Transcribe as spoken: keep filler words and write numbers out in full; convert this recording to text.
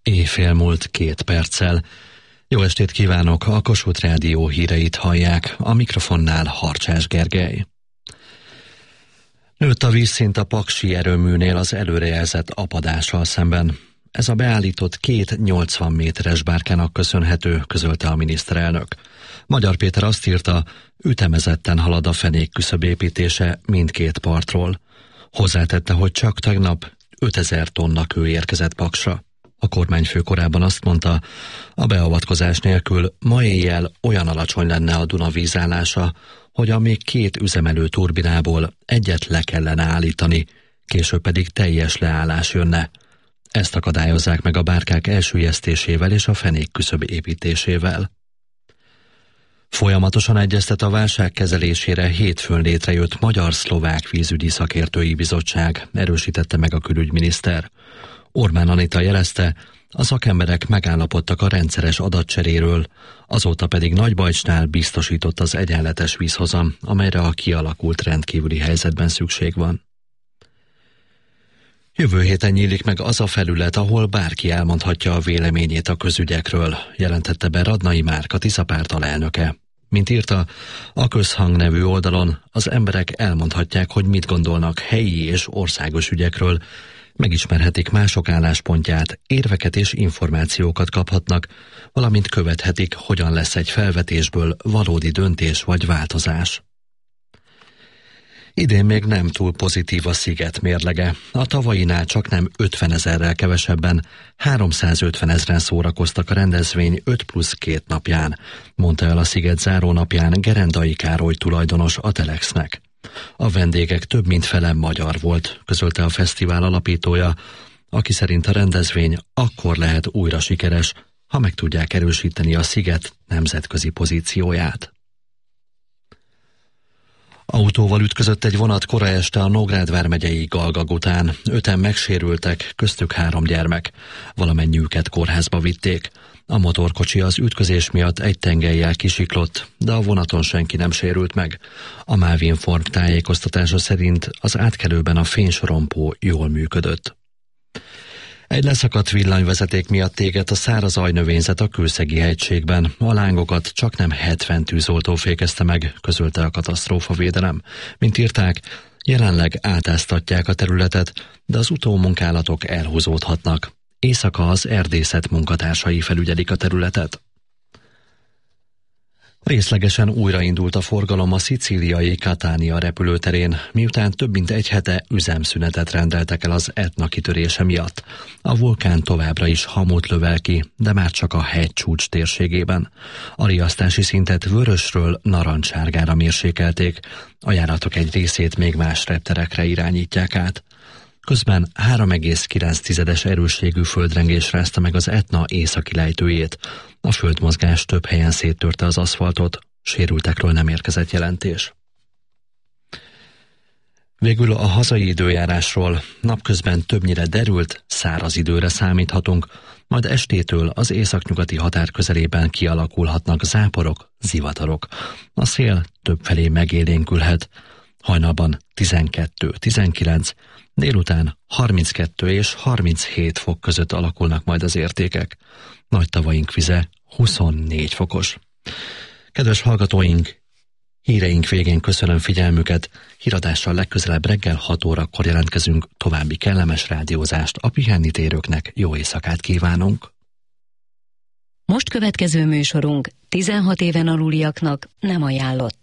Éjfél múlt két perccel. Jó estét kívánok, a Kossuth Rádió híreit hallják, a mikrofonnál Harcsás Gergely. Nőtt a vízszint a paksi erőműnél az előrejelzett apadással szemben. Ez a beállított két nyolcvan méteres bárkának köszönhető, közölte a miniszterelnök. Magyar Péter azt írta, ütemezetten halad a fenék küszöb építése mindkét partról. Hozzátette, hogy csak tegnap ötezer tonna kő érkezett Paksra. A kormányfő korábban azt mondta, a beavatkozás nélkül ma éjjel olyan alacsony lenne a Duna vízállása, hogy a még két üzemelő turbinából egyet le kellene állítani, később pedig teljes leállás jönne. Ezt akadályozzák meg a bárkák elsüllyesztésével és a fenék küszöb építésével. Folyamatosan egyeztet a válság kezelésére hétfőn létrejött Magyar-Szlovák Vízügyi Szakértői Bizottság, erősítette meg a külügyminiszter. Orbán Anita jelezte, a szakemberek megállapodtak a rendszeres adatcseréről, azóta pedig Nagybajcsnál biztosított az egyenletes vízhozam, amelyre a kialakult rendkívüli helyzetben szükség van. Jövő héten nyílik meg az a felület, ahol bárki elmondhatja a véleményét a közügyekről, jelentette be Radnai Márk, a Tisza párt alelnöke. Mint írta, a Közhang nevű oldalon az emberek elmondhatják, hogy mit gondolnak helyi és országos ügyekről, megismerhetik mások álláspontját, érveket és információkat kaphatnak, valamint követhetik, hogyan lesz egy felvetésből valódi döntés vagy változás. Idén még nem túl pozitív a Sziget mérlege. A tavainál csaknem ötvenezerrel kevesebben, háromszázötven ezren szórakoztak a rendezvény öt plusz két napján, mondta el a Sziget zárónapján Gerendai Károly tulajdonos a Telexnek. A vendégek több mint fele magyar volt, közölte a fesztivál alapítója, aki szerint a rendezvény akkor lehet újra sikeres, ha meg tudják erősíteni a Sziget nemzetközi pozícióját. Autóval ütközött egy vonat kora este a Nógrád vármegyei Galgag után. Öten megsérültek, köztük három gyermek. Valamennyiüket kórházba vitték. A motorkocsi az ütközés miatt egy tengellyel kisiklott, de a vonaton senki nem sérült meg. A MÁV Inform tájékoztatása szerint az átkelőben a fénysorompó jól működött. Egy leszakadt villanyvezeték miatt égett a száraz ajnövényzet a Kőszegi hegységben. A lángokat csaknem hetven tűzoltó fékezte meg, közölte a katasztrófavédelem. Mint írták, jelenleg átáztatják a területet, de az utómunkálatok elhúzódhatnak. Éjszaka az erdészet munkatársai felügyelik a területet. Részlegesen újraindult a forgalom a szicíliai Catania repülőterén, miután több mint egy hete üzemszünetet rendeltek el az Etna kitörése miatt. A vulkán továbbra is hamut lövel ki, de már csak a hegycsúcs térségében. A riasztási szintet vörösről narancssárgára mérsékelték, a járatok egy részét még más repterekre irányítják át. Közben három egész kilenc erősségű földrengés rázta meg az Etna északi lejtőjét. A földmozgás több helyen széttörte az aszfaltot, sérültekről nem érkezett jelentés. Végül a hazai időjárásról. Napközben többnyire derült, száraz időre számíthatunk, majd estétől az északnyugati határ közelében kialakulhatnak záporok, zivatarok. A szél többfelé megélénkülhet. Hajnalban tizenkettő tizenkilenc, délután harminckettő és harminchét fok között alakulnak majd az értékek. Nagy tavaink vize huszonnégy fokos. Kedves hallgatóink, híreink végén köszönöm figyelmüket. Híradással legközelebb reggel hat órakor jelentkezünk. További kellemes rádiózást a pihenni térőknek, jó éjszakát kívánunk. Most következő műsorunk tizenhat éven aluliaknak nem ajánlott.